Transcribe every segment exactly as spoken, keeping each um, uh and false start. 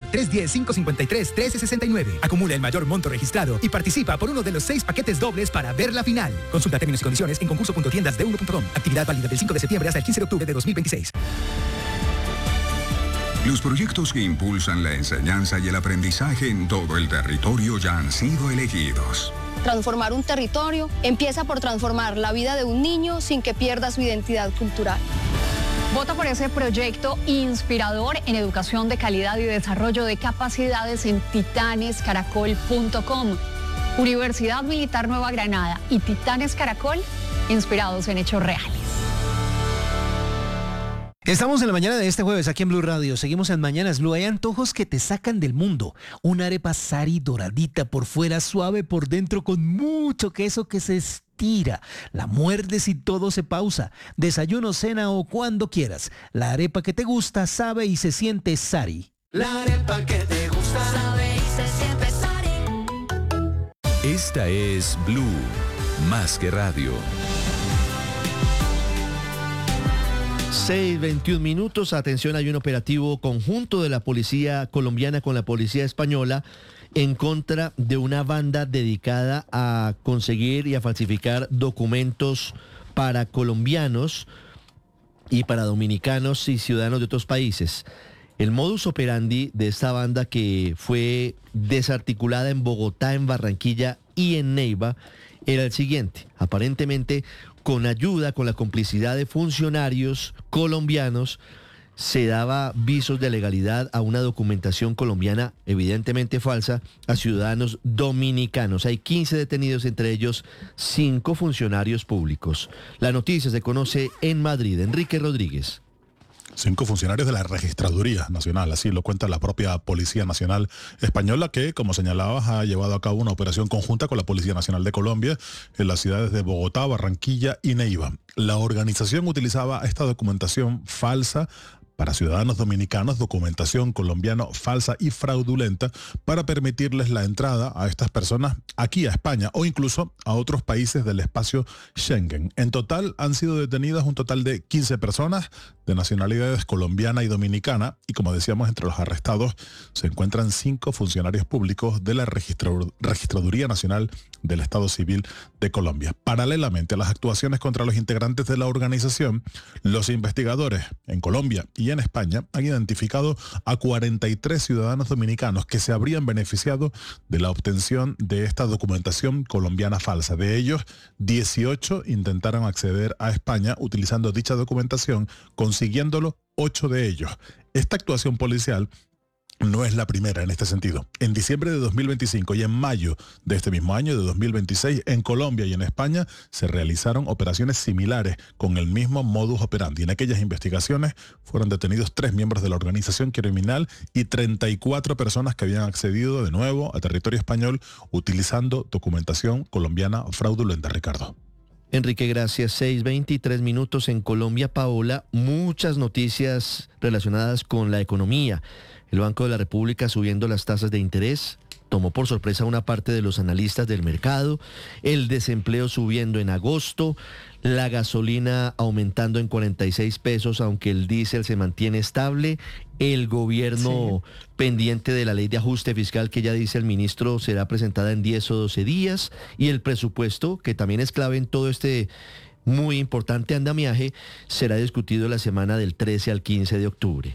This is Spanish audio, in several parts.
tres uno cero, cinco cinco tres, uno tres seis nueve. Acumula el mayor monto registrado y participa por uno de los seis paquetes dobles para ver la final. Consulta términos y condiciones en concurso punto tiendas de uno punto com. Actividad válida del cinco de septiembre hasta el quince de octubre de dos mil veintiséis. Los proyectos que impulsan la enseñanza y el aprendizaje en todo el territorio ya han sido elegidos. Transformar un territorio empieza por transformar la vida de un niño sin que pierda su identidad cultural. Vota por ese proyecto inspirador en educación de calidad y desarrollo de capacidades en titanes caracol punto com. Universidad Militar Nueva Granada y Titanes Caracol, inspirados en hechos reales. Estamos en la mañana de este jueves aquí en Blue Radio. Seguimos en Mañanas Blue. Hay antojos que te sacan del mundo. Una arepa Sari doradita por fuera, suave por dentro, con mucho queso que se estira. La muerdes y todo se pausa. Desayuno, cena o cuando quieras. La arepa que te gusta sabe y se siente Sari. La arepa que te gusta sabe y se siente Sari. Esta es Blue, más que radio. seis veintiún minutos, atención, hay un operativo conjunto de la policía colombiana con la policía española en contra de una banda dedicada a conseguir y a falsificar documentos para colombianos y para dominicanos y ciudadanos de otros países. El modus operandi de esta banda, que fue desarticulada en Bogotá, en Barranquilla y en Neiva, era el siguiente. Aparentemente, con ayuda, con la complicidad de funcionarios colombianos, se daba visos de legalidad a una documentación colombiana evidentemente falsa a ciudadanos dominicanos. Hay quince detenidos, entre ellos cinco funcionarios públicos. La noticia se conoce en Madrid. Enrique Rodríguez. Cinco funcionarios de la Registraduría Nacional, así lo cuenta la propia Policía Nacional Española, que, como señalabas, ha llevado a cabo una operación conjunta con la Policía Nacional de Colombia en las ciudades de Bogotá, Barranquilla y Neiva. La organización utilizaba esta documentación falsa para ciudadanos dominicanos, documentación colombiana falsa y fraudulenta, para permitirles la entrada a estas personas aquí a España o incluso a otros países del espacio Schengen. En total han sido detenidas un total de quince personas de nacionalidades colombiana y dominicana, y como decíamos, entre los arrestados se encuentran cinco funcionarios públicos de la Registradu- Registraduría Nacional del Estado Civil de Colombia. Paralelamente a las actuaciones contra los integrantes de la organización, los investigadores en Colombia y en España han identificado a cuarenta y tres ciudadanos dominicanos que se habrían beneficiado de la obtención de esta documentación colombiana falsa. De ellos, dieciocho intentaron acceder a España utilizando dicha documentación, consiguiéndolo ocho de ellos. Esta actuación policial no es la primera en este sentido. En diciembre de dos mil veinticinco y en mayo de este mismo año, de dos mil veintiséis, en Colombia y en España se realizaron operaciones similares con el mismo modus operandi. En aquellas investigaciones fueron detenidos tres miembros de la organización criminal y treinta y cuatro personas que habían accedido de nuevo a territorio español utilizando documentación colombiana fraudulenta. Ricardo. Enrique, gracias. seis veintitrés minutos en Colombia, Paola. Muchas noticias relacionadas con la economía. El Banco de la República subiendo las tasas de interés, tomó por sorpresa a una parte de los analistas del mercado. El desempleo subiendo en agosto, la gasolina aumentando en cuarenta y seis pesos, aunque el diésel se mantiene estable. El gobierno sí. pendiente de la ley de ajuste fiscal, que ya dice el ministro será presentada en diez o doce días. Y el presupuesto, que también es clave en todo este muy importante andamiaje, será discutido la semana del trece al quince de octubre.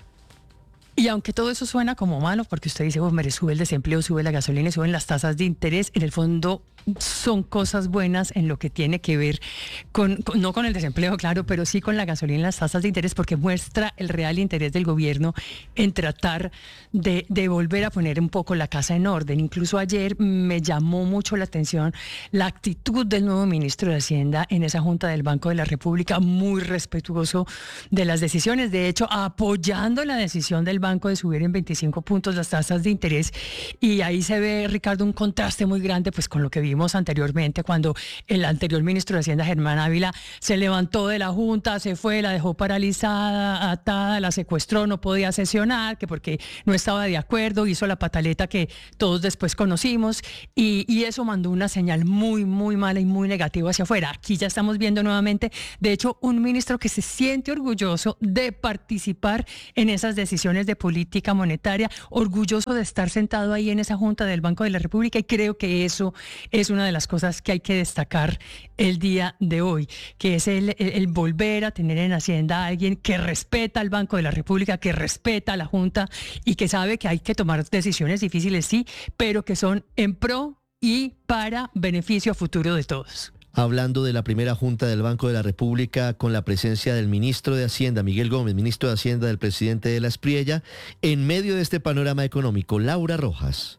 Y aunque todo eso suena como malo, porque usted dice, oh, me sube el desempleo, sube la gasolina y suben las tasas de interés, en el fondo son cosas buenas en lo que tiene que ver con, con, no con el desempleo, claro, pero sí con la gasolina y las tasas de interés, porque muestra el real interés del gobierno en tratar de, de volver a poner un poco la casa en orden. Incluso ayer me llamó mucho la atención la actitud del nuevo ministro de Hacienda en esa Junta del Banco de la República, muy respetuoso de las decisiones, de hecho apoyando la decisión del banco de subir en veinticinco puntos las tasas de interés, y ahí se ve, Ricardo, un contraste muy grande pues con lo que vimos vimos anteriormente cuando el anterior ministro de Hacienda, Germán Ávila, se levantó de la Junta, se fue, la dejó paralizada, atada, la secuestró, no podía sesionar, que porque no estaba de acuerdo, hizo la pataleta que todos después conocimos y, y eso mandó una señal muy, muy mala y muy negativa hacia afuera. Aquí ya estamos viendo nuevamente, de hecho, un ministro que se siente orgulloso de participar en esas decisiones de política monetaria, orgulloso de estar sentado ahí en esa Junta del Banco de la República, y creo que eso es una de las cosas que hay que destacar el día de hoy, que es el, el, el volver a tener en Hacienda a alguien que respeta al Banco de la República, que respeta a la Junta y que sabe que hay que tomar decisiones difíciles, sí, pero que son en pro y para beneficio a futuro de todos. Hablando de la primera Junta del Banco de la República con la presencia del ministro de Hacienda, Miguel Gómez, ministro de Hacienda del presidente de la Espriella, en medio de este panorama económico, Laura Rojas.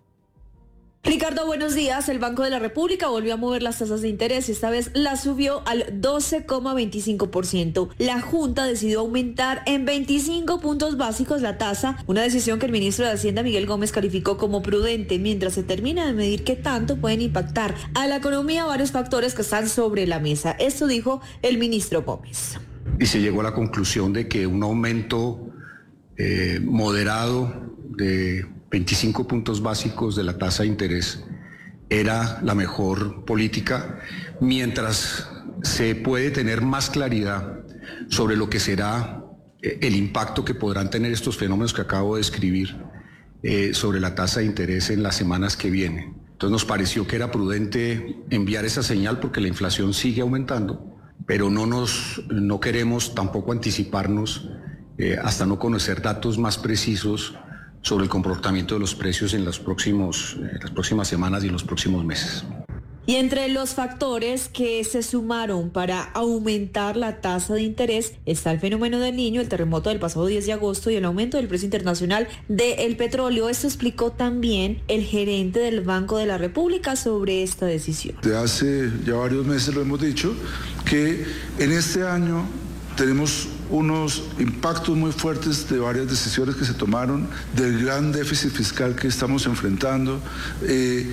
Ricardo, buenos días. El Banco de la República volvió a mover las tasas de interés y esta vez las subió al doce coma veinticinco por ciento. La Junta decidió aumentar en veinticinco puntos básicos la tasa, una decisión que el ministro de Hacienda, Miguel Gómez, calificó como prudente, mientras se termina de medir qué tanto pueden impactar a la economía varios factores que están sobre la mesa. Esto dijo el ministro Gómez. Y se llegó a la conclusión de que un aumento eh, moderado de veinticinco puntos básicos de la tasa de interés era la mejor política, mientras se puede tener más claridad sobre lo que será el impacto que podrán tener estos fenómenos que acabo de describir eh, sobre la tasa de interés en las semanas que vienen. Entonces nos pareció que era prudente enviar esa señal porque la inflación sigue aumentando, pero no, nos, no queremos tampoco anticiparnos eh, hasta no conocer datos más precisos sobre el comportamiento de los precios en los próximos, eh, las próximas semanas y en los próximos meses. Y entre los factores que se sumaron para aumentar la tasa de interés está el fenómeno del Niño, el terremoto del pasado diez de agosto y el aumento del precio internacional del petróleo. Esto explicó también el gerente del Banco de la República sobre esta decisión. De hace ya varios meses lo hemos dicho, que en este año tenemos unos impactos muy fuertes de varias decisiones que se tomaron, del gran déficit fiscal que estamos enfrentando, eh,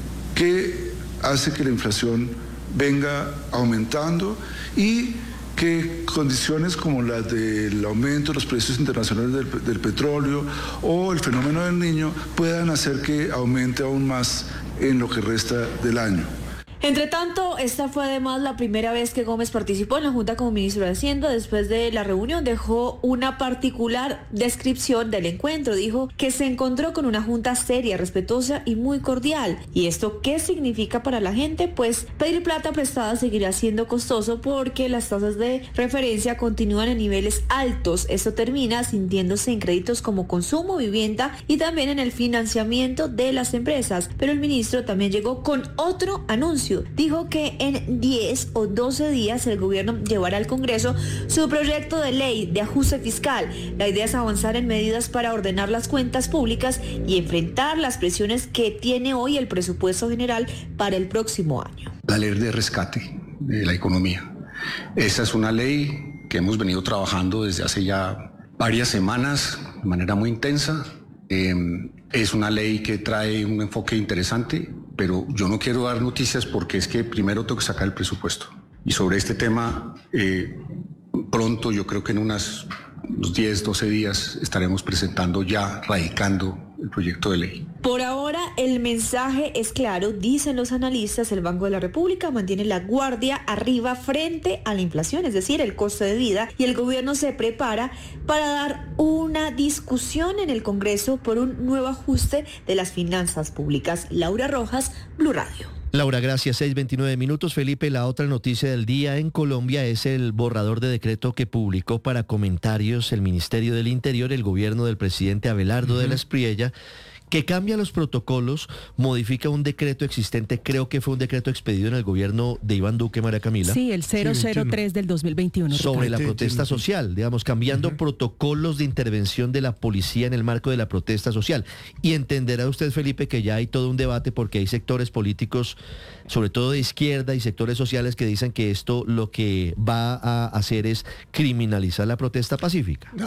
que hace que la inflación venga aumentando y que condiciones como las del aumento de los precios internacionales del, del petróleo o el fenómeno del Niño puedan hacer que aumente aún más en lo que resta del año. Entre tanto, esta fue además la primera vez que Gómez participó en la Junta como ministro de Hacienda. Después de la reunión dejó una particular descripción del encuentro. Dijo que se encontró con una Junta seria, respetuosa y muy cordial. ¿Y esto qué significa para la gente? Pues pedir plata prestada seguirá siendo costoso porque las tasas de referencia continúan en niveles altos. Esto termina sintiéndose en créditos como consumo, vivienda y también en el financiamiento de las empresas. Pero el ministro también llegó con otro anuncio. Dijo que en diez o doce días el gobierno llevará al Congreso su proyecto de ley de ajuste fiscal. La idea es avanzar en medidas para ordenar las cuentas públicas y enfrentar las presiones que tiene hoy el presupuesto general para el próximo año. La ley de rescate de la economía. Esa es una ley que hemos venido trabajando desde hace ya varias semanas de manera muy intensa. Eh, es una ley que trae un enfoque interesante, pero yo no quiero dar noticias porque es que primero tengo que sacar el presupuesto. Y sobre este tema, eh, pronto, yo creo que en unas, unos diez, doce días estaremos presentando ya, radicando el proyecto de ley. Por ahora, el mensaje es claro, dicen los analistas, el Banco de la República mantiene la guardia arriba frente a la inflación, es decir, el costo de vida, y el gobierno se prepara para dar una discusión en el Congreso por un nuevo ajuste de las finanzas públicas. Laura Rojas, Blue Radio. Laura, gracias. seis veintinueve minutos. Felipe, la otra noticia del día en Colombia es el borrador de decreto que publicó para comentarios el Ministerio del Interior, el gobierno del presidente Abelardo uh-huh. de la Espriella, que cambia los protocolos, modifica un decreto existente, creo que fue un decreto expedido en el gobierno de Iván Duque, María Camila. Sí, el cero cero tres del dos mil veintiuno. Sobre la protesta social, digamos, cambiando uh-huh. protocolos de intervención de la policía en el marco de la protesta social. Y entenderá usted, Felipe, que ya hay todo un debate porque hay sectores políticos, sobre todo de izquierda y sectores sociales, que dicen que esto lo que va a hacer es criminalizar la protesta pacífica. No,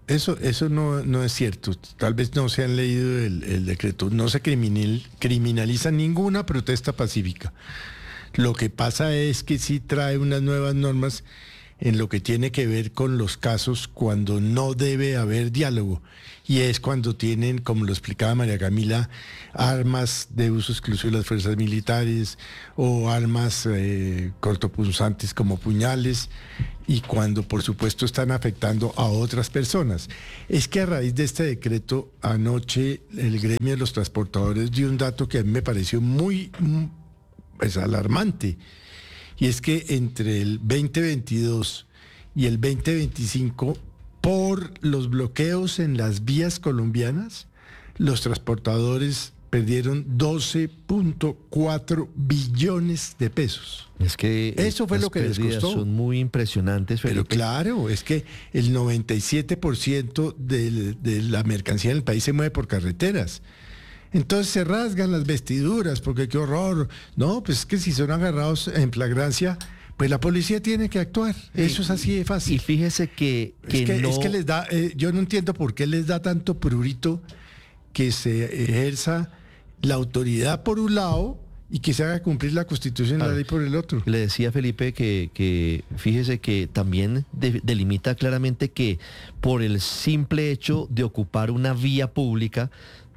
eso, eso no, no es cierto. Tal vez no se han leído el, el decreto. No se criminal, criminaliza ninguna protesta pacífica. Lo que pasa es que sí trae unas nuevas normas en lo que tiene que ver con los casos cuando no debe haber diálogo. Y es cuando tienen, como lo explicaba María Camila, armas de uso exclusivo de las fuerzas militares o armas eh, cortopunzantes como puñales, y cuando por supuesto están afectando a otras personas. Es que a raíz de este decreto, anoche el gremio de los transportadores dio un dato que a mí me pareció muy pues, alarmante. Y es que entre el veinte veintidós y el veinte veinticinco, por los bloqueos en las vías colombianas, los transportadores perdieron doce punto cuatro billones de pesos. Es que eso fue lo que les costó. Son muy impresionantes, Felipe. Pero claro, es que el noventa y siete por ciento de, de la mercancía en el país se mueve por carreteras. Entonces se rasgan las vestiduras, porque qué horror. No, pues es que si son agarrados en flagrancia, pues la policía tiene que actuar. Eso es así de fácil. Y fíjese que, que, es que no... es que les da, eh, yo no entiendo por qué les da tanto prurito que se ejerza la autoridad por un lado y que se haga cumplir la Constitución y la ley por el otro. Le decía Felipe que, que fíjese que también de, delimita claramente que por el simple hecho de ocupar una vía pública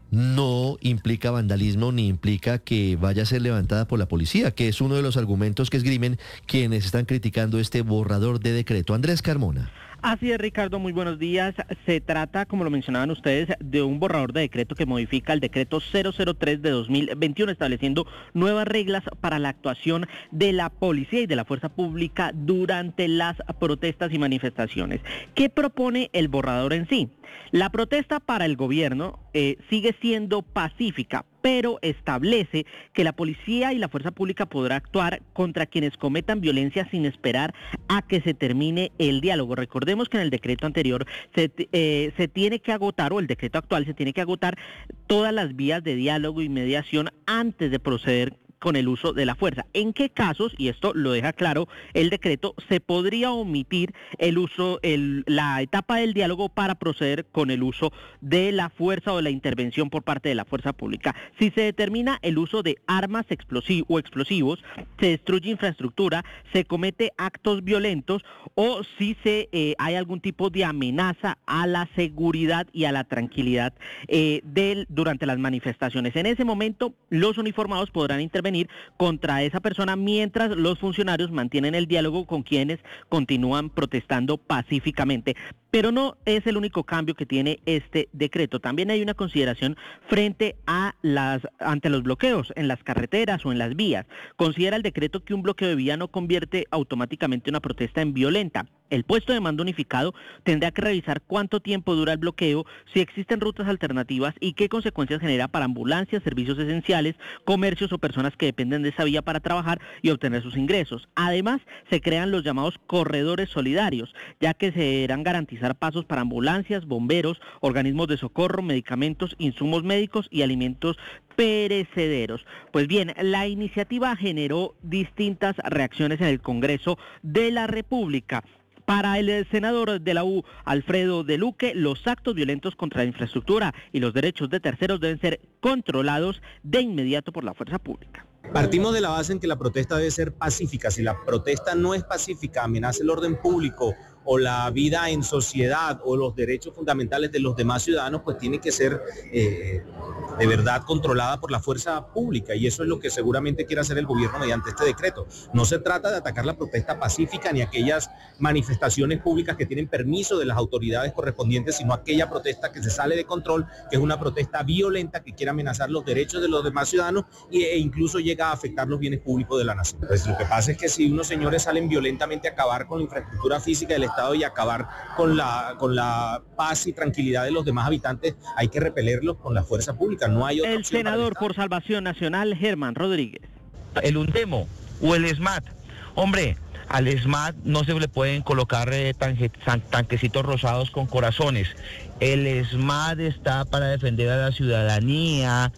no implica vandalismo ni implica que vaya a ser levantada por la policía, que es uno de los argumentos que esgrimen quienes están criticando este borrador de decreto. Andrés Carmona. Así es, Ricardo, muy buenos días. Se trata, como lo mencionaban ustedes, de un borrador de decreto que modifica el decreto cero cero tres de dos mil veintiuno, estableciendo nuevas reglas para la actuación de la policía y de la fuerza pública durante las protestas y manifestaciones. ¿Qué propone el borrador en sí? La protesta para el gobierno eh, sigue siendo pacífica, pero establece que la policía y la fuerza pública podrá actuar contra quienes cometan violencia sin esperar a que se termine el diálogo. Recordemos que en el decreto anterior se, eh, se tiene que agotar, o el decreto actual se tiene que agotar todas las vías de diálogo y mediación antes de proceder con el uso de la fuerza. ¿En qué casos, y esto lo deja claro el decreto, se podría omitir el uso, el, la etapa del diálogo para proceder con el uso de la fuerza o la intervención por parte de la fuerza pública? Si se determina el uso de armas explosivos o explosivos, se destruye infraestructura, se comete actos violentos o si se eh, hay algún tipo de amenaza a la seguridad y a la tranquilidad eh, del, durante las manifestaciones. En ese momento, los uniformados podrán intervenir contra esa persona mientras los funcionarios mantienen el diálogo con quienes continúan protestando pacíficamente. Pero no es el único cambio que tiene este decreto. También hay una consideración frente a las ante los bloqueos en las carreteras o en las vías. Considera el decreto que un bloqueo de vía no convierte automáticamente una protesta en violenta. El puesto de mando unificado tendrá que revisar cuánto tiempo dura el bloqueo, si existen rutas alternativas y qué consecuencias genera para ambulancias, servicios esenciales, comercios o personas que dependen de esa vía para trabajar y obtener sus ingresos. Además, se crean los llamados corredores solidarios, ya que se deberán garantizar pasos para ambulancias, bomberos, organismos de socorro, medicamentos, insumos médicos y alimentos perecederos. Pues bien, la iniciativa generó distintas reacciones en el Congreso de la República. Para el senador de la U, Alfredo de Luque, los actos violentos contra la infraestructura y los derechos de terceros deben ser controlados de inmediato por la fuerza pública. Partimos de la base en que la protesta debe ser pacífica. Si la protesta no es pacífica, amenaza el orden público o la vida en sociedad o los derechos fundamentales de los demás ciudadanos, pues tiene que ser eh, de verdad controlada por la fuerza pública, y eso es lo que seguramente quiere hacer el gobierno mediante este decreto. No se trata de atacar la protesta pacífica ni aquellas manifestaciones públicas que tienen permiso de las autoridades correspondientes, sino aquella protesta que se sale de control, que es una protesta violenta que quiere amenazar los derechos de los demás ciudadanos e incluso llega a afectar los bienes públicos de la nación. Pues lo que pasa es que si unos señores salen violentamente a acabar con la infraestructura física del Estado y acabar con la, con la paz y tranquilidad de los demás habitantes, hay que repelerlos con la fuerza pública. No hay otra El senador por Salvación Nacional, Germán Rodríguez. El UNDEMO o el SMAT. Hombre, al SMAT no se le pueden colocar eh, tanque, tanquecitos rosados con corazones. El SMAT está para defender a la ciudadanía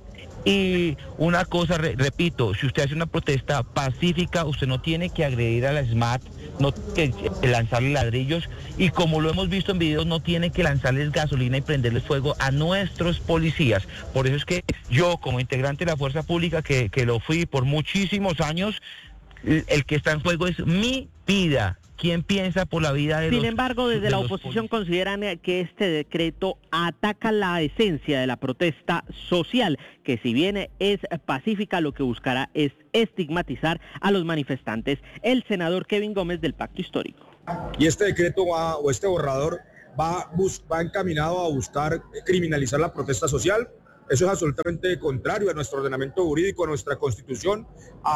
Y una cosa, re, repito, si usted hace una protesta pacífica, usted no tiene que agredir a la SMAT, no tiene que lanzarle ladrillos, y como lo hemos visto en videos, no tiene que lanzarles gasolina y prenderles fuego a nuestros policías. Por eso es que yo, como integrante de la Fuerza Pública, que, que lo fui por muchísimos años, el, el que está en juego es mi vida. ¿Quién piensa por la vida de Sin los Sin embargo, desde de la los oposición consideran que este decreto ataca la esencia de la protesta social, que si bien es pacífica, lo que buscará es estigmatizar a los manifestantes. El senador Kevin Gómez del Pacto Histórico. Y este decreto va, o este borrador va, bus, va encaminado a buscar criminalizar la protesta social. Eso es absolutamente contrario a nuestro ordenamiento jurídico, a nuestra Constitución,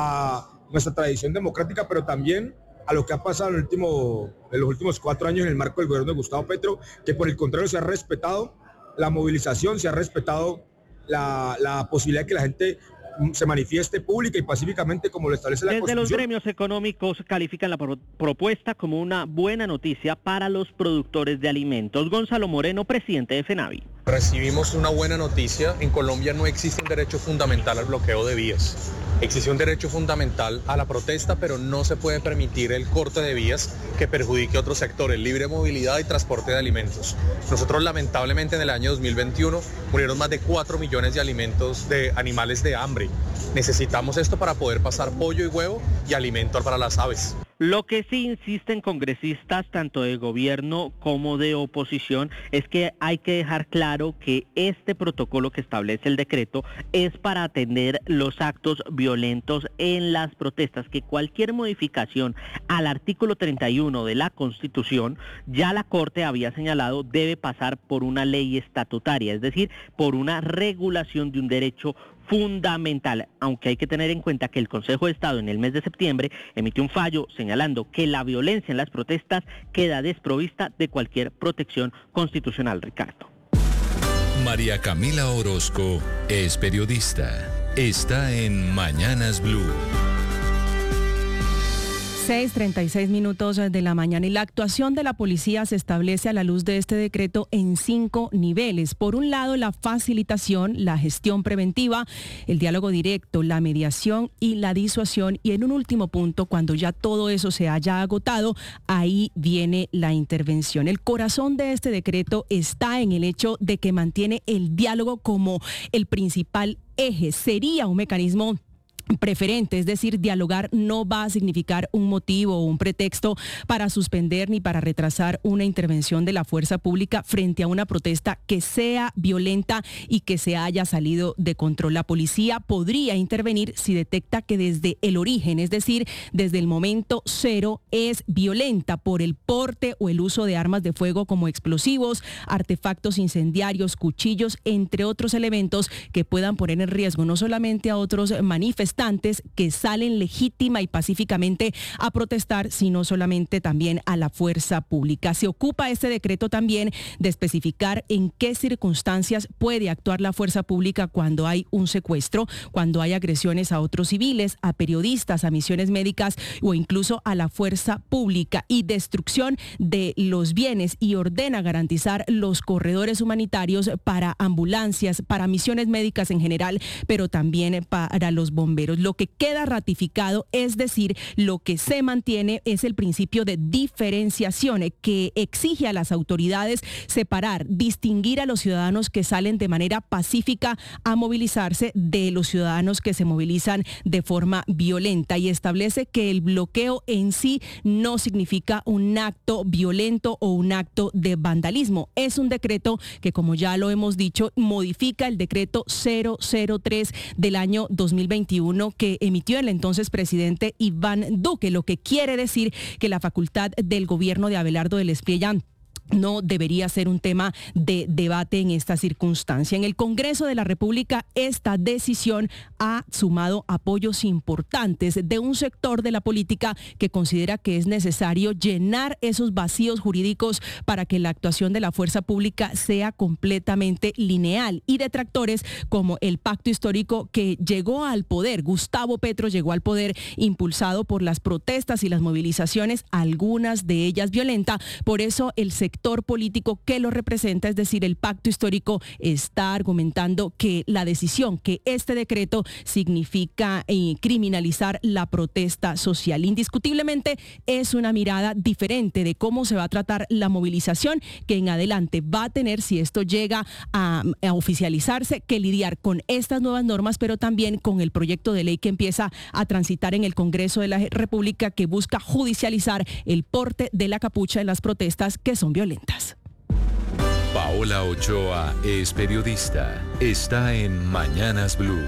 a nuestra tradición democrática, pero también a lo que ha pasado en, el último, en los últimos cuatro años en el marco del gobierno de Gustavo Petro, que por el contrario se ha respetado la movilización, se ha respetado la, la posibilidad de que la gente se manifieste pública y pacíficamente como lo establece la Desde Constitución. Desde los gremios económicos califican la pro propuesta como una buena noticia para los productores de alimentos. Gonzalo Moreno, presidente de FENAVI. Recibimos una buena noticia. En Colombia no existe un derecho fundamental al bloqueo de vías. Existe un derecho fundamental a la protesta, pero no se puede permitir el corte de vías que perjudique a otros sectores, libre movilidad y transporte de alimentos. Nosotros lamentablemente en el año dos mil veintiuno murieron más de cuatro millones de alimentos de animales de hambre. Necesitamos esto para poder pasar pollo y huevo y alimento para las aves. Lo que sí insisten congresistas, tanto de gobierno como de oposición, es que hay que dejar claro que este protocolo que establece el decreto es para atender los actos violentos en las protestas, que cualquier modificación al artículo treinta y uno de la Constitución, ya la Corte había señalado, debe pasar por una ley estatutaria, es decir, por una regulación de un derecho fundamental, aunque hay que tener en cuenta que el Consejo de Estado en el mes de septiembre emitió un fallo señalando que la violencia en las protestas queda desprovista de cualquier protección constitucional. Ricardo. María Camila Orozco es periodista. Está en Mañanas Blue. seis treinta y seis minutos de la mañana y la actuación de la policía se establece a la luz de este decreto en cinco niveles. Por un lado, la facilitación, la gestión preventiva, el diálogo directo, la mediación y la disuasión. Y en un último punto, cuando ya todo eso se haya agotado, ahí viene la intervención. El corazón de este decreto está en el hecho de que mantiene el diálogo como el principal eje. Sería un mecanismo preferente, es decir, dialogar no va a significar un motivo o un pretexto para suspender ni para retrasar una intervención de la fuerza pública frente a una protesta que sea violenta y que se haya salido de control. La policía podría intervenir si detecta que desde el origen, es decir, desde el momento cero, es violenta por el porte o el uso de armas de fuego como explosivos, artefactos incendiarios, cuchillos, entre otros elementos que puedan poner en riesgo no solamente a otros manifestantes que salen legítima y pacíficamente a protestar, sino solamente también a la fuerza pública. Se ocupa este decreto también de especificar en qué circunstancias puede actuar la fuerza pública cuando hay un secuestro, cuando hay agresiones a otros civiles, a periodistas, a misiones médicas o incluso a la fuerza pública, y destrucción de los bienes, y ordena garantizar los corredores humanitarios para ambulancias, para misiones médicas en general, pero también para los bomberos. Lo que queda ratificado, es decir, lo que se mantiene, es el principio de diferenciación que exige a las autoridades separar, distinguir a los ciudadanos que salen de manera pacífica a movilizarse de los ciudadanos que se movilizan de forma violenta, y establece que el bloqueo en sí no significa un acto violento o un acto de vandalismo. Es un decreto que, como ya lo hemos dicho, modifica el decreto cero cero tres del año dos mil veintiuno que emitió el entonces presidente Iván Duque, lo que quiere decir que la facultad del gobierno de Abelardo del Espriella no debería ser un tema de debate en esta circunstancia. En el Congreso de la República, esta decisión ha sumado apoyos importantes de un sector de la política que considera que es necesario llenar esos vacíos jurídicos para que la actuación de la fuerza pública sea completamente lineal, y detractores como el Pacto Histórico, que llegó al poder, Gustavo Petro llegó al poder impulsado por las protestas y las movilizaciones, algunas de ellas violentas. Por eso el sector sector político que lo representa, es decir, el pacto histórico, está argumentando que la decisión, que este decreto significa eh, criminalizar la protesta social. Indiscutiblemente es una mirada diferente de cómo se va a tratar la movilización que en adelante va a tener, si esto llega a, a oficializarse, que lidiar con estas nuevas normas, pero también con el proyecto de ley que empieza a transitar en el Congreso de la República, que busca judicializar el porte de la capucha en las protestas que son violentas. Paola Ochoa es periodista. Está en Mañanas Blue.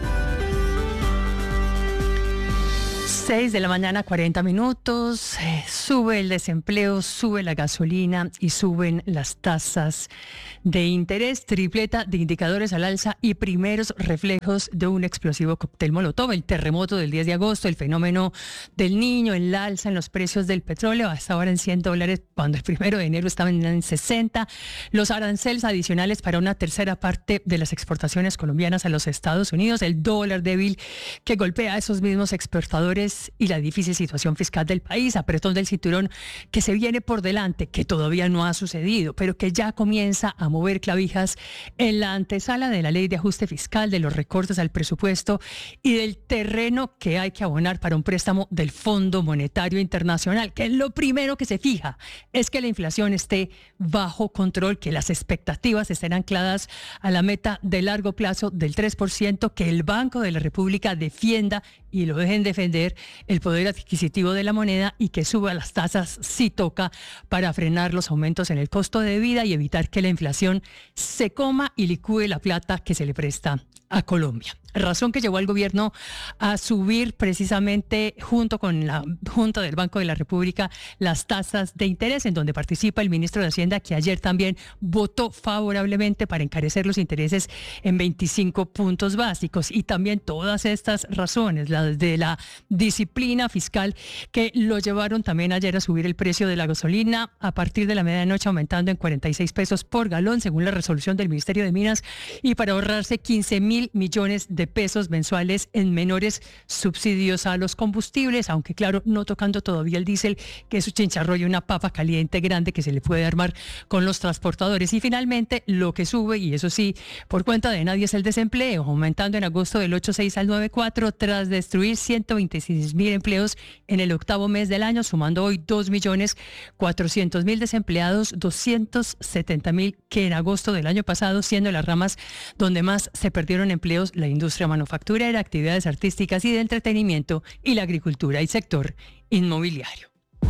seis de la mañana, cuarenta minutos, eh, sube el desempleo, sube la gasolina y suben las tasas de interés, tripleta de indicadores al alza y primeros reflejos de un explosivo cóctel molotov, el terremoto del diez de agosto, el fenómeno del niño, el alza en los precios del petróleo, hasta ahora en cien dólares, cuando el primero de enero estaban en sesenta, los aranceles adicionales para una tercera parte de las exportaciones colombianas a los Estados Unidos, el dólar débil que golpea a esos mismos exportadores y la difícil situación fiscal del país, apretón del cinturón que se viene por delante, que todavía no ha sucedido, pero que ya comienza a mover clavijas en la antesala de la ley de ajuste fiscal, de los recortes al presupuesto y del terreno que hay que abonar para un préstamo del Fondo Monetario Internacional, que lo primero que se fija es que la inflación esté bajo control, que las expectativas estén ancladas a la meta de largo plazo del tres por ciento, que el Banco de la República defienda y lo dejen defender el poder adquisitivo de la moneda y que suba las tasas si toca para frenar los aumentos en el costo de vida y evitar que la inflación se coma y licúe la plata que se le presta a Colombia. Razón que llevó al gobierno a subir precisamente junto con la Junta del Banco de la República las tasas de interés, en donde participa el ministro de Hacienda, que ayer también votó favorablemente para encarecer los intereses en veinticinco puntos básicos. Y también todas estas razones, las de la disciplina fiscal, que lo llevaron también ayer a subir el precio de la gasolina a partir de la medianoche, aumentando en cuarenta y seis pesos por galón, según la resolución del Ministerio de Minas, y para ahorrarse quince mil millones de de pesos mensuales en menores subsidios a los combustibles, aunque claro, no tocando todavía el diésel, que es un chincharro y una papa caliente grande que se le puede armar con los transportadores. Y finalmente, lo que sube, y eso sí, por cuenta de nadie, es el desempleo, aumentando en agosto del ocho punto seis al nueve punto cuatro, tras destruir ciento veintiséis mil empleos en el octavo mes del año, sumando hoy dos millones cuatrocientos mil desempleados, doscientos setenta mil que en agosto del año pasado, siendo las ramas donde más se perdieron empleos la industria manufacturera, actividades artísticas y de entretenimiento, y la agricultura y sector inmobiliario.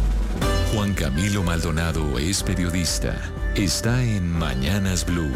Juan Camilo Maldonado es periodista. Está en Mañanas Blue.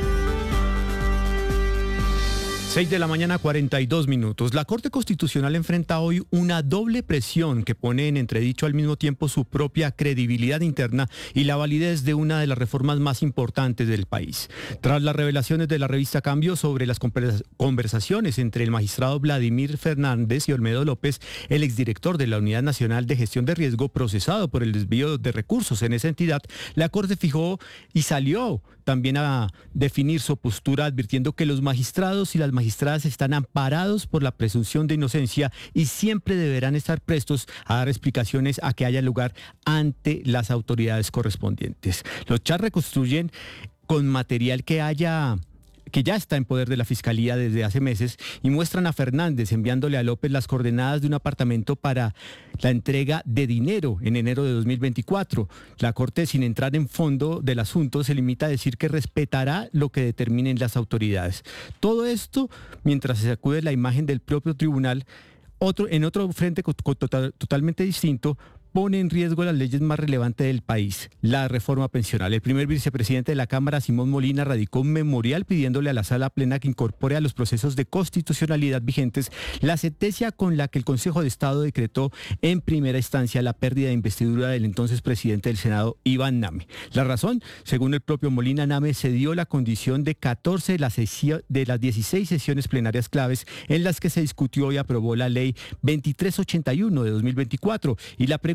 seis de la mañana, cuarenta y dos minutos. La Corte Constitucional enfrenta hoy una doble presión que pone en entredicho al mismo tiempo su propia credibilidad interna y la validez de una de las reformas más importantes del país. Tras las revelaciones de la revista Cambio sobre las conversaciones entre el magistrado Vladimir Fernández y Olmedo López, el exdirector de la Unidad Nacional de Gestión de Riesgo, procesado por el desvío de recursos en esa entidad, la Corte fijó y salió también a definir su postura, advirtiendo que los magistrados y las magistradas están amparados por la presunción de inocencia y siempre deberán estar prestos a dar explicaciones a que haya lugar ante las autoridades correspondientes. Los chats reconstruyen con material que haya... que ya está en poder de la Fiscalía desde hace meses, y muestran a Fernández enviándole a López las coordenadas de un apartamento para la entrega de dinero en enero de dos mil veinticuatro. La Corte, sin entrar en fondo del asunto, se limita a decir que respetará lo que determinen las autoridades. Todo esto mientras se sacude la imagen del propio tribunal. Otro, en otro frente total, totalmente distinto, pone en riesgo las leyes más relevantes del país, la reforma pensional. El primer vicepresidente de la Cámara, Simón Molina, radicó un memorial pidiéndole a la Sala Plena que incorpore a los procesos de constitucionalidad vigentes la sentencia con la que el Consejo de Estado decretó en primera instancia la pérdida de investidura del entonces presidente del Senado, Iván Name. La razón, según el propio Molina, Name cedió la condición de catorce de las, de las dieciséis sesiones plenarias claves en las que se discutió y aprobó la ley veintitrés ochenta y uno de dos mil veinticuatro, y la pregunta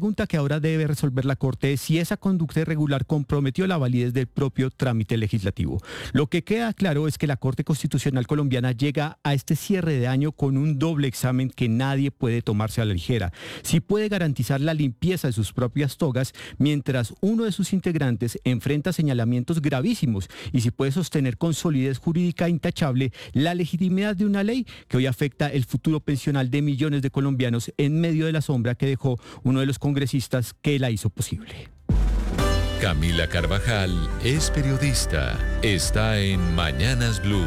pregunta que ahora debe resolver la Corte es si esa conducta irregular comprometió la validez del propio trámite legislativo. Lo que queda claro es que la Corte Constitucional colombiana llega a este cierre de año con un doble examen que nadie puede tomarse a la ligera. Si puede garantizar la limpieza de sus propias togas mientras uno de sus integrantes enfrenta señalamientos gravísimos y si puede sostener con solidez jurídica intachable la legitimidad de una ley que hoy afecta el futuro pensional de millones de colombianos en medio de la sombra que dejó uno de los congresistas que la hizo posible. Camila Carvajal es periodista. Está en Mañanas Blue.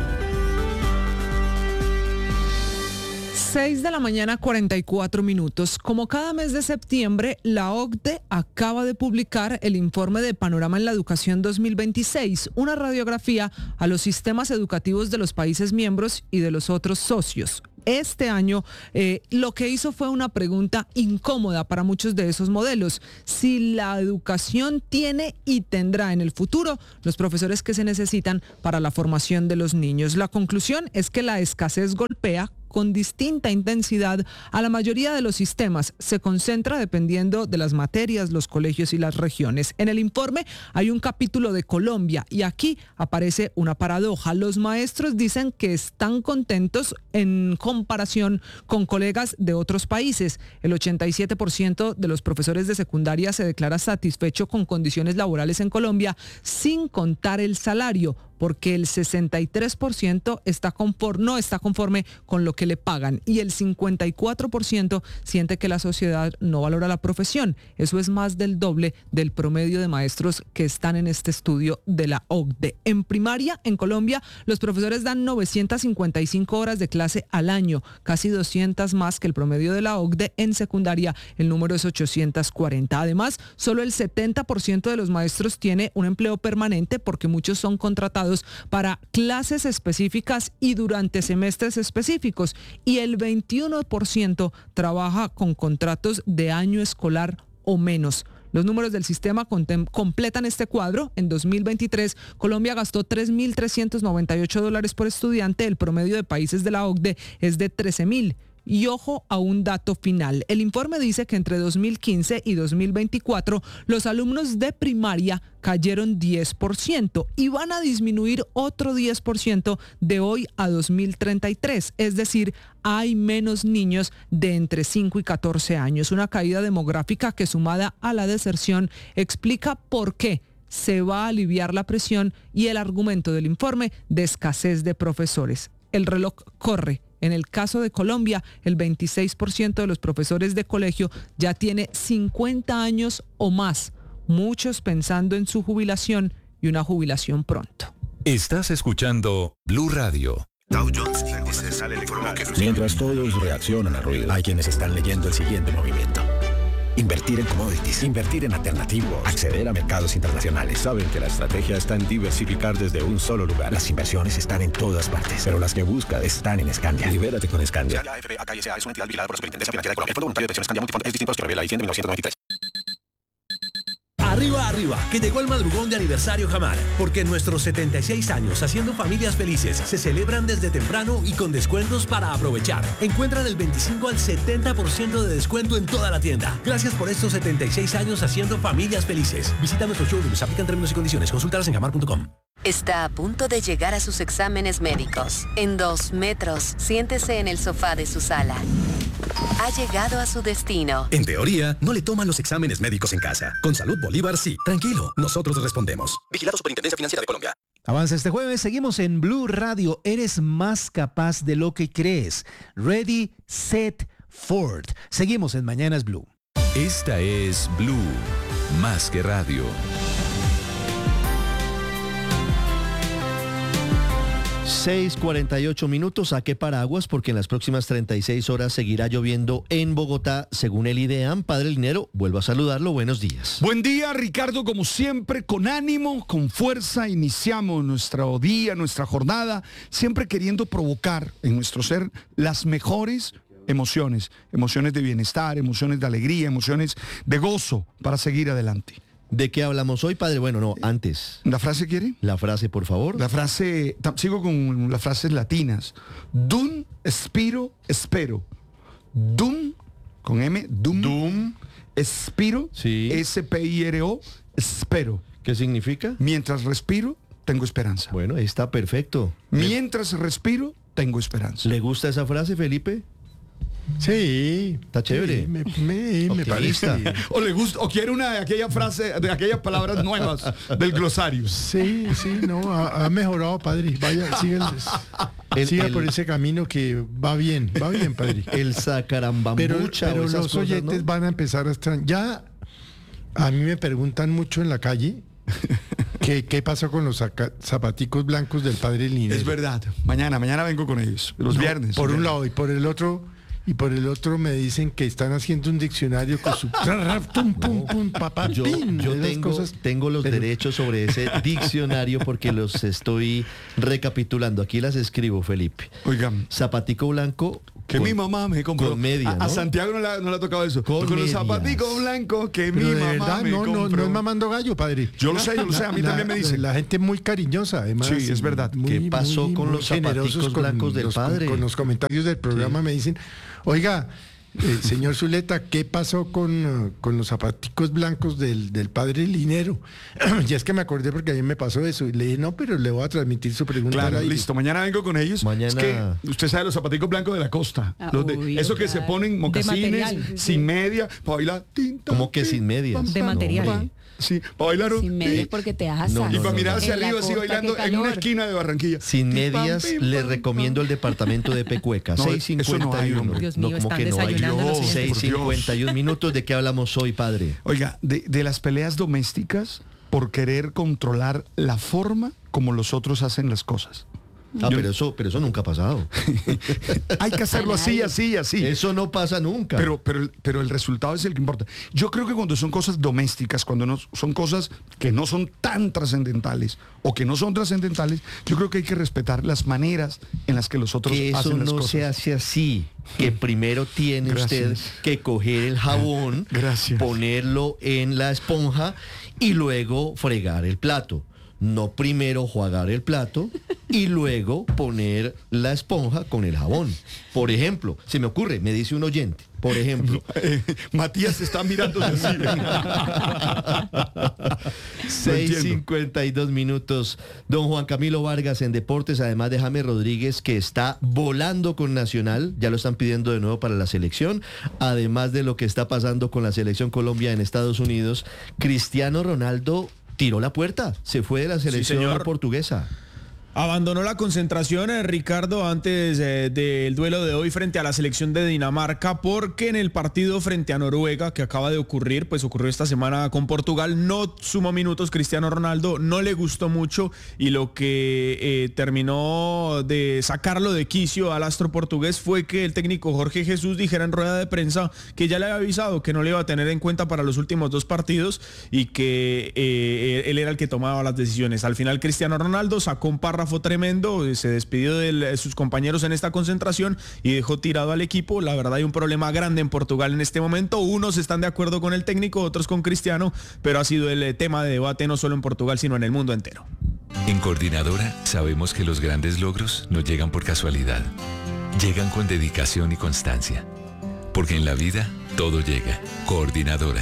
seis de la mañana, cuarenta y cuatro minutos. Como cada mes de septiembre, la O C D E acaba de publicar el informe de Panorama en la Educación dos mil veintiséis, una radiografía a los sistemas educativos de los países miembros y de los otros socios. Este año eh, lo que hizo fue una pregunta incómoda para muchos de esos modelos. Si la educación tiene y tendrá en el futuro los profesores que se necesitan para la formación de los niños. La conclusión es que la escasez golpea con distinta intensidad a la mayoría de los sistemas. Se concentra dependiendo de las materias, los colegios y las regiones. En el informe hay un capítulo de Colombia y aquí aparece una paradoja. Los maestros dicen que están contentos en comparación con colegas de otros países. El ochenta y siete por ciento de los profesores de secundaria se declara satisfecho con condiciones laborales en Colombia, sin contar el salario, porque el sesenta y tres por ciento está conforme, no está conforme con lo que le pagan y el cincuenta y cuatro por ciento siente que la sociedad no valora la profesión. Eso es más del doble del promedio de maestros que están en este estudio de la O C D E. En primaria, en Colombia, los profesores dan novecientas cincuenta y cinco horas de clase al año, casi doscientas más que el promedio de la O C D E. En secundaria, el número es ochocientas cuarenta. Además, solo el setenta por ciento de los maestros tiene un empleo permanente porque muchos son contratados para clases específicas y durante semestres específicos, y el veintiuno por ciento trabaja con contratos de año escolar o menos. Los números del sistema completan este cuadro. En dos mil veintitrés, Colombia gastó tres mil trescientos noventa y ocho dólares por estudiante. El promedio de países de la O C D E es de trece mil. Y ojo a un dato final. El informe dice que entre dos mil quince y dos mil veinticuatro los alumnos de primaria cayeron diez por ciento y van a disminuir otro diez por ciento de hoy a dos mil treinta y tres. Es decir, hay menos niños de entre cinco y catorce años. Una caída demográfica que, sumada a la deserción, explica por qué se va a aliviar la presión y el argumento del informe de escasez de profesores. El reloj corre. En el caso de Colombia, el veintiséis por ciento de los profesores de colegio ya tiene cincuenta años o más, muchos pensando en su jubilación y una jubilación pronto. Estás escuchando Blue Radio. Dow Jones Índice sale el informe. Mientras todos reaccionan al ruido, hay quienes están leyendo el siguiente movimiento. Invertir en commodities, invertir en alternativos, acceder a mercados internacionales. Saben que la estrategia está en diversificar desde un solo lugar. Las inversiones están en todas partes, pero las que buscas están en Scandia. Libérate con Scandia. La A F P A K S A es una entidad vigilada por la Superintendencia Financiera de Colombia. El Fondo Voluntario de Pensiones Scandia Multifond es distinto a los que revela I C E N de mil novecientos noventa y tres. Arriba, arriba, que llegó el madrugón de aniversario Jamar, porque nuestros setenta y seis años haciendo familias felices se celebran desde temprano y con descuentos para aprovechar. Encuentra del veinticinco al setenta por ciento de descuento en toda la tienda. Gracias por estos setenta y seis años haciendo familias felices. Visita nuestro showrooms, aplican términos y condiciones, consúltalas en jamar punto com. Está a punto de llegar a sus exámenes médicos. En dos metros, siéntese en el sofá de su sala. Ha llegado a su destino. En teoría, no le toman los exámenes médicos en casa. Con Salud Bolívar sí. Tranquilo, nosotros respondemos. Vigilado Superintendencia Financiera de Colombia. Avanza este jueves, seguimos en Blue Radio. Eres más capaz de lo que crees. Ready, set, forward. Seguimos en Mañanas Blue. Esta es Blue, más que radio. seis cuarenta y ocho minutos, saque paraguas porque en las próximas treinta y seis horas seguirá lloviendo en Bogotá, según el IDEAM. Padre Linero, vuelvo a saludarlo, buenos días. Buen día, Ricardo, como siempre, con ánimo, con fuerza, iniciamos nuestro día, nuestra jornada, siempre queriendo provocar en nuestro ser las mejores emociones, emociones de bienestar, emociones de alegría, emociones de gozo para seguir adelante. ¿De qué hablamos hoy, padre? Bueno, no, antes. ¿La frase quiere? La frase, por favor. La frase, sigo con las frases latinas. Dum, spiro, espero. Dum, con M, Doom. Doom. Espiro, Sí. S P I R O, espero. ¿Qué significa? Mientras respiro, tengo esperanza. Bueno, ahí está perfecto. Mientras respiro, tengo esperanza. ¿Le gusta esa frase, Felipe? Sí. Está chévere. Sí, me, me, me parece. Optimista. O le gusta, o quiere una de aquella frase, de aquellas palabras nuevas del glosario. Sí, sí, no, ha, ha mejorado, padre. Vaya, siga, El- siga el- por ese camino que va bien, va bien, padre. El sacarambambucha. Pero, o pero esas los cosas, oyentes ¿no? van a empezar a extrañar. Ya a mí me preguntan mucho en la calle que, qué pasó con los saca- zapaticos blancos del padre Linero. Es verdad. Mañana, mañana vengo con ellos. Los No, viernes. Por un viernes. lado y por el otro. Y por el otro me dicen que están haciendo un diccionario con su pum, pum, pum, papá, Yo, pin, yo esas tengo, cosas. tengo los Pero- derechos sobre ese diccionario porque los estoy recapitulando. Aquí las escribo, Felipe. Oigan, Zapatico blanco. que con- mi mamá me compró. con media, a, a ¿no? Santiago no le, ha- no le ha tocado eso. Con Con, los medias. zapaticos blancos que Pero mi de mamá verdad, me no, no, compró. no es mamando gallo, padre. Yo lo sé, yo lo sé, a mí La- también me dicen. La gente es muy cariñosa, además. Sí, es verdad. Muy, ¿Qué pasó muy, con muy los generosos zapaticos con blancos del los- padre? Con los comentarios del programa me dicen, oiga, eh, señor Zuleta, ¿qué pasó con, uh, con los zapaticos blancos del, del padre Linero? Y es que me acordé porque a mí me pasó eso. Y le dije, no, pero le voy a transmitir su pregunta. Claro, al aire". listo. Mañana vengo con ellos. Mañana- Es que usted sabe los zapaticos blancos de la costa. Ah, Los de- obvio, eso que se claro. ponen De mocasines, material. sin media, para bailar. tin, tan, ¿Cómo que tin, sin medias? pam, De pam, material. pam. Sí, para bailar. un Sin medias tin, porque te asas. No, y no, para no, mirar no. hacia En la arriba, así costa, bailando qué en una calor. esquina de Barranquilla. Sin Pim, pam, medias, pim, le pam, recomiendo el departamento de Pecueca. No, seis eso no hay, cincuenta y uno. hombre. Dios No, mío, como están que no hay. desayunando los Dios, oyentes. seis cincuenta y uno minutos. ¿De qué hablamos hoy, padre? Oiga, de, de las peleas domésticas por querer controlar la forma como los otros hacen las cosas. Ah, Yo- pero eso, pero eso nunca ha pasado. Hay que hacerlo así, así, así. Eso no pasa nunca. Pero, pero, pero el resultado es el que importa. Yo creo que cuando son cosas domésticas, cuando no son cosas que no son tan trascendentales o que no son trascendentales, yo creo que hay que respetar las maneras en las que los otros que eso hacen las no cosas. se hace así, que primero tiene Gracias. usted que coger el jabón, Gracias. ponerlo en la esponja y luego fregar el plato. No primero jugar el plato y luego poner la esponja con el jabón. Por ejemplo, se me ocurre, me dice un oyente, por ejemplo, Eh, Matías está mirando así. seis cincuenta y dos minutos. Don Juan Camilo Vargas en Deportes, además de James Rodríguez, que está volando con Nacional, ya lo están pidiendo de nuevo para la selección, además de lo que está pasando con la selección Colombia en Estados Unidos, Cristiano Ronaldo tiró la puerta, se fue de la selección señor. portuguesa. Abandonó la concentración, eh, Ricardo, antes eh, del duelo de hoy frente a la selección de Dinamarca, porque en el partido frente a Noruega, que acaba de ocurrir, pues ocurrió esta semana con Portugal, no sumó minutos Cristiano Ronaldo, no le gustó mucho y lo que eh, terminó de sacarlo de quicio al astro portugués fue que el técnico Jorge Jesús dijera en rueda de prensa que ya le había avisado que no le iba a tener en cuenta para los últimos dos partidos y que eh, él era el que tomaba las decisiones. Al final Cristiano Ronaldo sacó un párrafo tremendo, se despidió de sus compañeros en esta concentración y dejó tirado al equipo. La verdad hay un problema grande en Portugal en este momento. Unos están de acuerdo con el técnico, otros con Cristiano, pero ha sido el tema de debate no solo en Portugal, sino en el mundo entero. En Coordinadora sabemos que los grandes logros no llegan por casualidad. Llegan con dedicación y constancia. Porque en la vida todo llega. Coordinadora.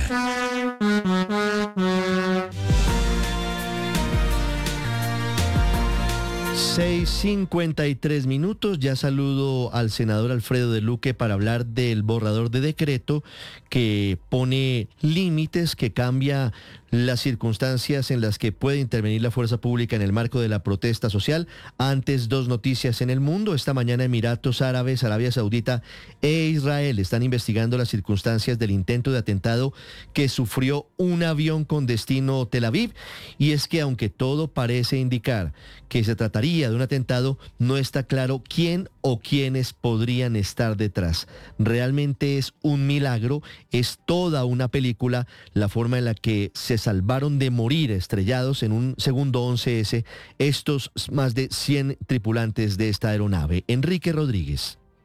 seis cincuenta y tres minutos, ya saludo al senador Alfredo de Luque para hablar del borrador de decreto que pone límites, que cambia las circunstancias en las que puede intervenir la fuerza pública en el marco de la protesta social. Antes, dos noticias en el mundo. Esta mañana Emiratos Árabes, Arabia Saudita e Israel están investigando las circunstancias del intento de atentado que sufrió un avión con destino Tel Aviv. Y es que aunque todo parece indicar que se trataría de un atentado, no está claro quién o quiénes podrían estar detrás. Realmente es un milagro, es toda una película la forma en la que se salvaron de morir estrellados en un segundo once ese estos más de cien tripulantes de esta aeronave. Enrique Rodríguez.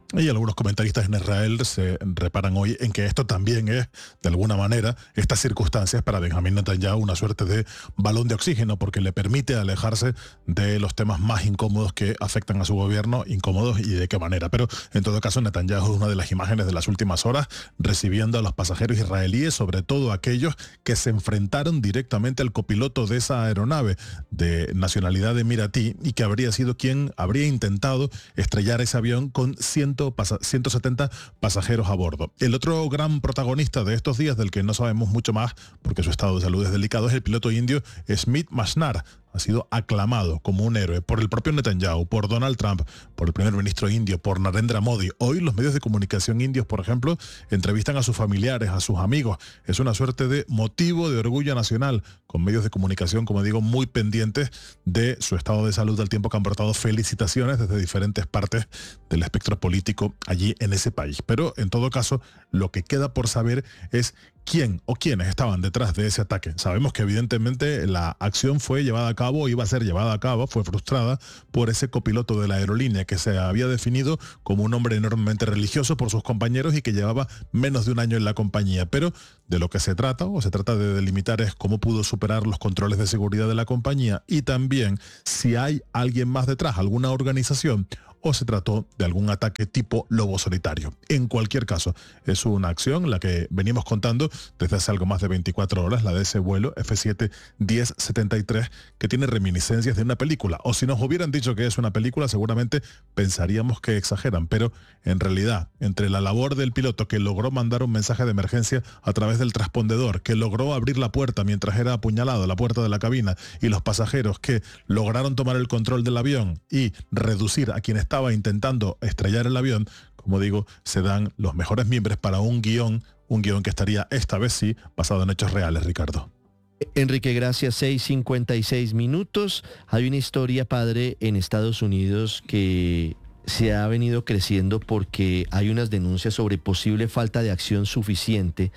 Y algunos comentaristas en Israel se reparan hoy en que esto también es, de alguna manera, estas circunstancias para Benjamín Netanyahu una suerte de balón de oxígeno, porque le permite alejarse de los temas más incómodos que afectan a su gobierno, incómodos y de qué manera. Pero en todo caso, Netanyahu es una de las imágenes de las últimas horas, recibiendo a los pasajeros israelíes, sobre todo aquellos que se enfrentaron directamente al copiloto de esa aeronave de nacionalidad emiratí y que habría sido quien habría intentado estrellar ese avión con ciento setenta pasajeros a bordo. El otro gran protagonista de estos días, del que no sabemos mucho más porque su estado de salud es delicado, es el piloto indio Smith Mashnar. Ha sido aclamado como un héroe por el propio Netanyahu, por Donald Trump, por el primer ministro indio, por Narendra Modi. Hoy los medios de comunicación indios, por ejemplo, entrevistan a sus familiares, a sus amigos. Es una suerte de motivo de orgullo nacional, con medios de comunicación, como digo, muy pendientes de su estado de salud, al tiempo que han brotado felicitaciones desde diferentes partes del espectro político allí en ese país. Pero, en todo caso, lo que queda por saber es quién o quiénes estaban detrás de ese ataque. Sabemos que evidentemente la acción fue llevada a cabo, iba a ser llevada a cabo, fue frustrada por ese copiloto de la aerolínea que se había definido como un hombre enormemente religioso por sus compañeros y que llevaba menos de un año en la compañía. Pero de lo que se trata, o se trata de delimitar, es cómo pudo superar los controles de seguridad de la compañía y también si hay alguien más detrás, alguna organización, o se trató de algún ataque tipo lobo solitario. En cualquier caso, es una acción, la que venimos contando desde hace algo más de veinticuatro horas, la de ese vuelo F siete diez setenta y tres, que tiene reminiscencias de una película. O si nos hubieran dicho que es una película, seguramente pensaríamos que exageran, pero en realidad, entre la labor del piloto que logró mandar un mensaje de emergencia a través del transpondedor, que logró abrir la puerta mientras era apuñalado, la puerta de la cabina, y los pasajeros que lograron tomar el control del avión y reducir a quien estaba intentando estrellar el avión, como digo, se dan los mejores miembros para un guión, un guión que estaría esta vez sí basado en hechos reales, Ricardo. Enrique, gracias. seis cincuenta y seis minutos. Hay una historia, padre, en Estados Unidos que se ha venido creciendo porque hay unas denuncias sobre posible falta de acción suficiente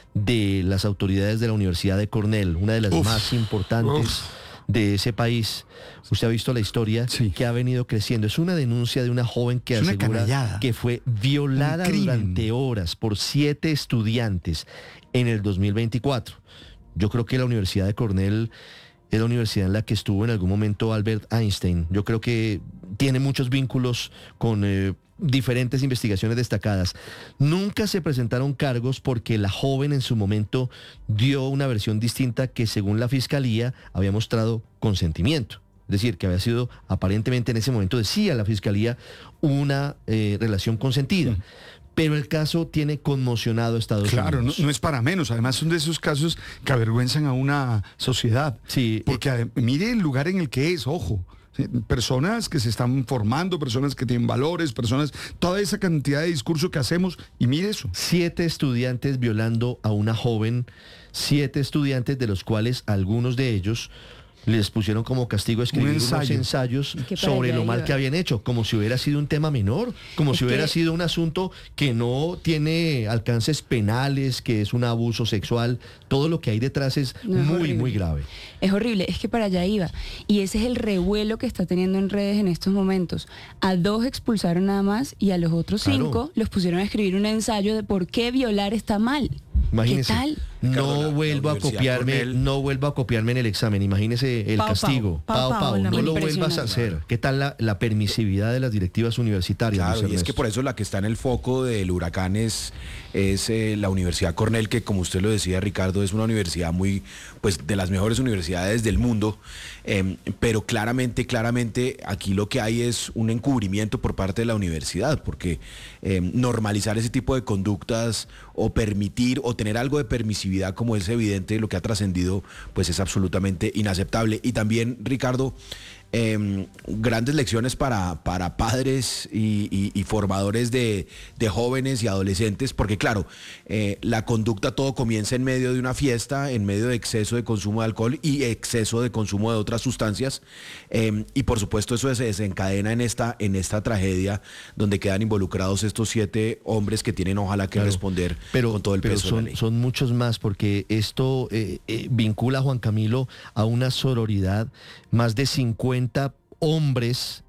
de las autoridades de la Universidad de Cornell, una de las uf, más importantes uf. de ese país. Usted ha visto la historia sí. que ha venido creciendo. Es una denuncia de una joven que es asegura que fue violada durante horas por siete estudiantes en el dos mil veinticuatro. Yo creo que la Universidad de Cornell es la universidad en la que estuvo en algún momento Albert Einstein. Yo creo que tiene muchos vínculos con eh, diferentes investigaciones destacadas. Nunca se presentaron cargos porque la joven en su momento dio una versión distinta que, según la fiscalía, había mostrado consentimiento. Es decir, que había sido, aparentemente en ese momento decía la fiscalía, una eh, relación consentida. Mm. Pero el caso tiene conmocionado a Estados claro, Unidos. Claro, no, no es para menos. Además son de esos casos que avergüenzan a una sociedad. Sí. Porque eh, mire el lugar en el que es, ojo. ¿Sí? Personas que se están formando, personas que tienen valores, personas, toda esa cantidad de discurso que hacemos, y mire eso. Siete estudiantes violando a una joven, siete estudiantes de los cuales algunos de ellos les pusieron como castigo escribir ensayo. unos ensayos sobre lo mal que habían hecho, como si hubiera sido un tema menor, como es si hubiera que... sido un asunto que no tiene alcances penales, que es un abuso sexual. Todo lo que hay detrás es no, muy, es muy grave. Es horrible, es que para allá iba. Y ese es el revuelo que está teniendo en redes en estos momentos. A dos expulsaron nada más y a los otros claro. cinco los pusieron a escribir un ensayo de por qué violar está mal. Imagínese, ¿qué tal? No la, vuelvo la a copiarme, no vuelvo a copiarme en el examen. Imagínese el pau, castigo. Pau, pau, pau, pau, no lo vuelvas a hacer. ¿Qué tal la, la permisividad de las directivas universitarias? Claro, y es que por eso la que está en el foco del huracán es, es eh, la Universidad Cornell, que como usted lo decía, Ricardo, es una universidad muy, pues de las mejores universidades del mundo, eh, pero claramente, claramente aquí lo que hay es un encubrimiento por parte de la universidad, porque eh, normalizar ese tipo de conductas o permitir o tener algo de permisividad, como es evidente lo que ha trascendido, pues es absolutamente inaceptable. Y también, Ricardo, eh, grandes lecciones para, para padres y, y, y formadores de, de jóvenes y adolescentes, porque claro, eh, la conducta todo comienza en medio de una fiesta, en medio de exceso de consumo de alcohol y exceso de consumo de otras sustancias, eh, y por supuesto eso se desencadena en esta, en esta tragedia donde quedan involucrados estos siete hombres que tienen ojalá que claro, responder pero, con todo el pero peso son, de la ley. Son muchos más, porque esto eh, eh, vincula a Juan Camilo a una sororidad. Más de cincuenta hombres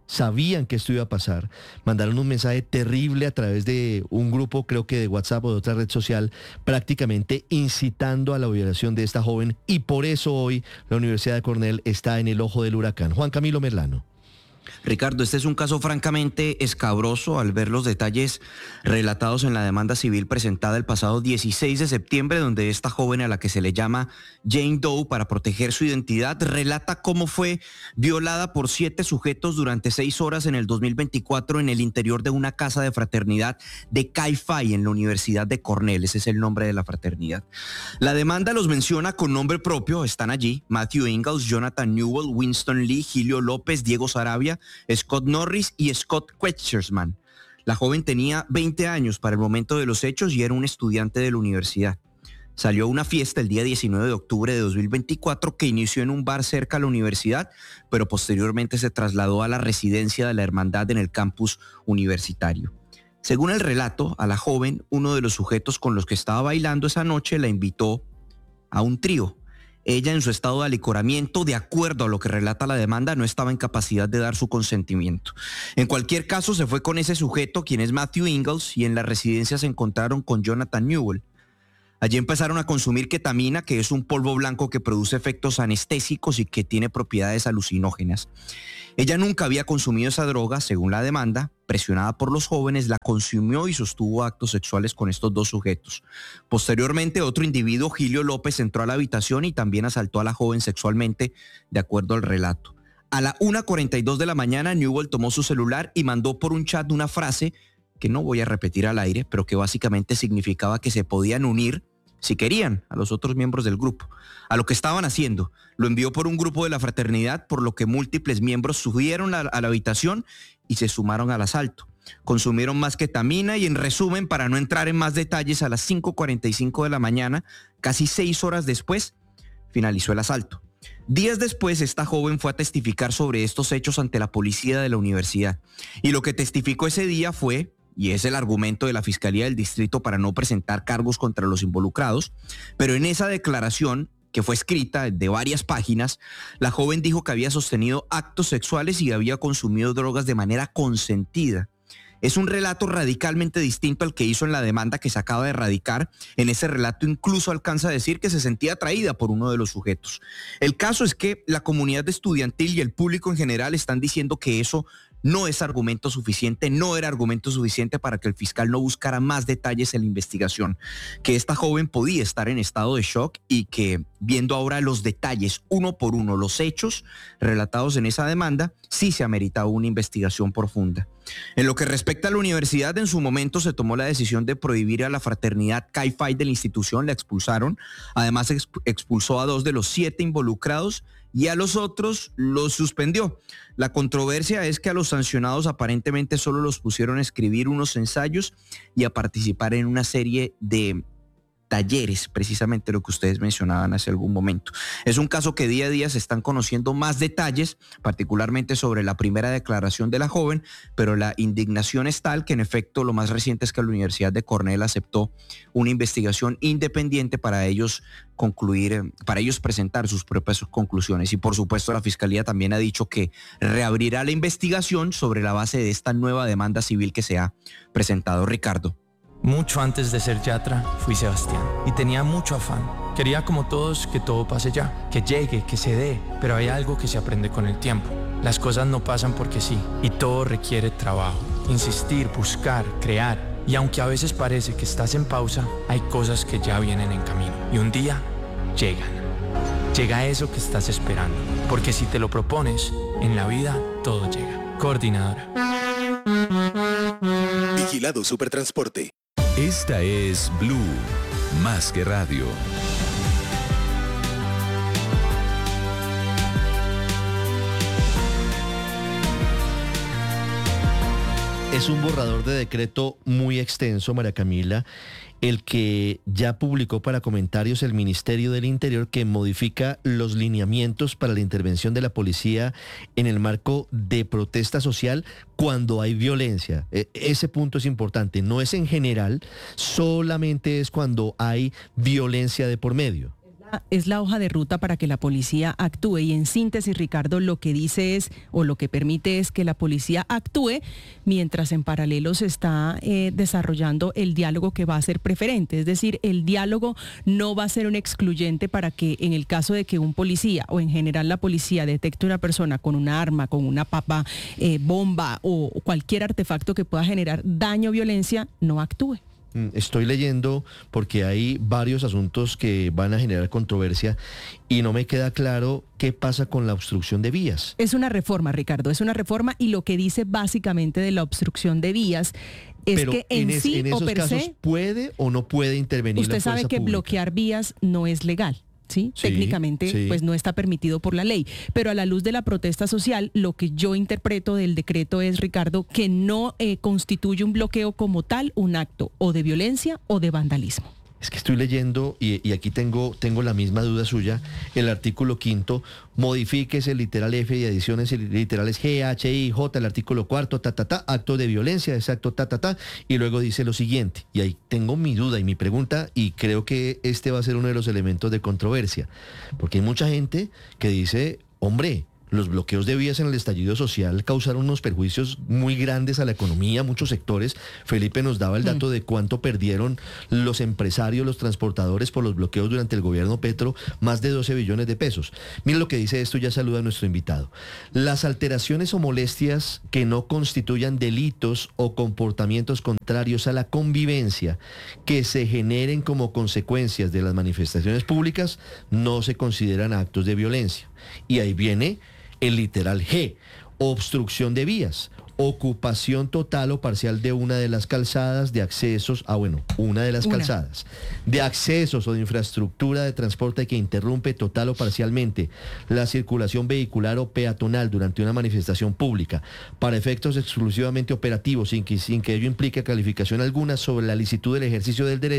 sabían que esto iba a pasar, mandaron un mensaje terrible a través de un grupo, creo que de WhatsApp o de otra red social, prácticamente incitando a la violación de esta joven, y por eso hoy la Universidad de Cornell está en el ojo del huracán. Juan Camilo Merlano. Ricardo, este es un caso francamente escabroso al ver los detalles relatados en la demanda civil presentada el pasado dieciséis de septiembre, donde esta joven, a la que se le llama Jane Doe para proteger su identidad, relata cómo fue violada por siete sujetos durante seis horas en el dos mil veinticuatro en el interior de una casa de fraternidad de Chi Phi en la Universidad de Cornell. Ese es el nombre de la fraternidad. La demanda los menciona con nombre propio, están allí: Matthew Ingalls, Jonathan Newell, Winston Lee, Gilio López, Diego Sarabia, Scott Norris y Scott Quetchersman. La joven tenía veinte años para el momento de los hechos y era un estudiante de la universidad. Salió a una fiesta el día diecinueve de octubre de dos mil veinticuatro que inició en un bar cerca a la universidad, pero posteriormente se trasladó a la residencia de la hermandad en el campus universitario. Según el relato, a la joven, uno de los sujetos con los que estaba bailando esa noche la invitó a un trío. Ella, en su estado de alicoramiento, de acuerdo a lo que relata la demanda, no estaba en capacidad de dar su consentimiento. En cualquier caso, se fue con ese sujeto, quien es Matthew Ingalls, y en la residencia se encontraron con Jonathan Newell. Allí empezaron a consumir ketamina, que es un polvo blanco que produce efectos anestésicos y que tiene propiedades alucinógenas. Ella nunca había consumido esa droga, según la demanda. Presionada por los jóvenes, la consumió y sostuvo actos sexuales con estos dos sujetos. Posteriormente, otro individuo, Gilio López, entró a la habitación y también asaltó a la joven sexualmente, de acuerdo al relato. A la una cuarenta y dos de la mañana, Newell tomó su celular y mandó por un chat una frase que no voy a repetir al aire, pero que básicamente significaba que se podían unir, si querían, a los otros miembros del grupo, a lo que estaban haciendo. Lo envió por un grupo de la fraternidad, por lo que múltiples miembros subieron a, a la habitación y se sumaron al asalto. Consumieron más ketamina y, en resumen, para no entrar en más detalles, a las cinco cuarenta y cinco de la mañana, casi seis horas después, finalizó el asalto. Días después, esta joven fue a testificar sobre estos hechos ante la policía de la universidad. Y lo que testificó ese día fue, y es el argumento de la Fiscalía del Distrito para no presentar cargos contra los involucrados, pero en esa declaración, que fue escrita de varias páginas, la joven dijo que había sostenido actos sexuales y había consumido drogas de manera consentida. Es un relato radicalmente distinto al que hizo en la demanda que se acaba de radicar. En ese relato incluso alcanza a decir que se sentía atraída por uno de los sujetos. El caso es que la comunidad estudiantil y el público en general están diciendo que eso no es argumento suficiente, no era argumento suficiente para que el fiscal no buscara más detalles en la investigación, que esta joven podía estar en estado de shock y que, viendo ahora los detalles uno por uno, los hechos relatados en esa demanda, sí se ameritaba una investigación profunda. En lo que respecta a la universidad, en su momento se tomó la decisión de prohibir a la fraternidad Chi Phi de la institución, la expulsaron. Además, expulsó a dos de los siete involucrados y a los otros los suspendió. La controversia es que a los sancionados aparentemente solo los pusieron a escribir unos ensayos y a participar en una serie de talleres, precisamente lo que ustedes mencionaban hace algún momento. Es un caso que día a día se están conociendo más detalles, particularmente sobre la primera declaración de la joven, pero la indignación es tal que, en efecto, lo más reciente es que la Universidad de Cornell aceptó una investigación independiente para ellos concluir, para ellos presentar sus propias conclusiones. Y por supuesto la Fiscalía también ha dicho que reabrirá la investigación sobre la base de esta nueva demanda civil que se ha presentado. Ricardo. Mucho antes de ser yatra, fui Sebastián y tenía mucho afán. Quería, como todos, que todo pase ya, que llegue, que se dé, pero hay algo que se aprende con el tiempo. Las cosas no pasan porque sí, y todo requiere trabajo, insistir, buscar, crear. Y aunque a veces parece que estás en pausa, hay cosas que ya vienen en camino. Y un día, llegan. Llega eso que estás esperando, porque si te lo propones, en la vida todo llega. Coordinadora. Vigilado Supertransporte. Esta es Blue, más que radio. Es un borrador de decreto muy extenso, María Camila, el que ya publicó para comentarios el Ministerio del Interior, que modifica los lineamientos para la intervención de la policía en el marco de protesta social cuando hay violencia. E- ese punto es importante, no es en general, solamente es cuando hay violencia de por medio. es la hoja de ruta para que la policía actúe. Y en síntesis, Ricardo, lo que dice es, o lo que permite es que la policía actúe mientras en paralelo se está eh, desarrollando el diálogo que va a ser preferente. Es decir, el diálogo no va a ser un excluyente para que en el caso de que un policía o en general la policía detecte una persona con una arma, con una papa, eh, bomba o cualquier artefacto que pueda generar daño o violencia, no actúe. Estoy leyendo porque hay varios asuntos que van a generar controversia y no me queda claro qué pasa con la obstrucción de vías. Es una reforma, Ricardo, es una reforma y lo que dice básicamente de la obstrucción de vías es Pero que en, en, sí en esos o per casos se, puede o no puede intervenir usted la fuerza sabe que pública. bloquear vías no es legal. ¿Sí? Sí, Técnicamente, sí. pues no está permitido por la ley. Pero a la luz de la protesta social, lo que yo interpreto del decreto es, Ricardo, que no eh, constituye un bloqueo como tal un acto o de violencia o de vandalismo. Es que estoy leyendo y, y aquí tengo, tengo la misma duda suya. El artículo quinto, modifíquese el literal F y adiciones literales G, H, I, J, el artículo cuarto, ta, ta, ta, acto de violencia, exacto, ta, ta, ta, y luego dice lo siguiente, y ahí tengo mi duda y mi pregunta, y creo que este va a ser uno de los elementos de controversia, porque hay mucha gente que dice, hombre, los bloqueos de vías en el estallido social causaron unos perjuicios muy grandes a la economía, muchos sectores. Felipe nos daba el dato de cuánto perdieron los empresarios, los transportadores por los bloqueos durante el gobierno Petro, más de doce billones de pesos. Miren lo que dice esto, ya saluda a nuestro invitado. Las alteraciones o molestias que no constituyan delitos o comportamientos contrarios a la convivencia que se generen como consecuencias de las manifestaciones públicas no se consideran actos de violencia. Y ahí viene el literal G, obstrucción de vías, ocupación total o parcial de una de las calzadas de accesos, ah bueno, una de las Una. calzadas, de accesos o de infraestructura de transporte que interrumpe total o parcialmente la circulación vehicular o peatonal durante una manifestación pública, para efectos exclusivamente operativos, sin que, sin que ello implique calificación alguna sobre la licitud del ejercicio del derecho